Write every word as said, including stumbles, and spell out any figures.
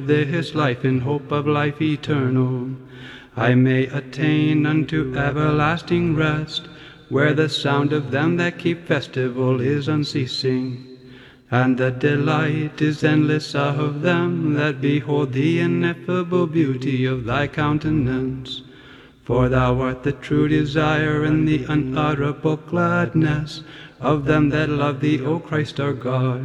live this life in hope of life eternal, I may attain unto everlasting rest, where the sound of them that keep festival is unceasing, and the delight is endless of them that behold the ineffable beauty of thy countenance. For thou art the true desire and the unutterable gladness of them that love thee, O Christ our God.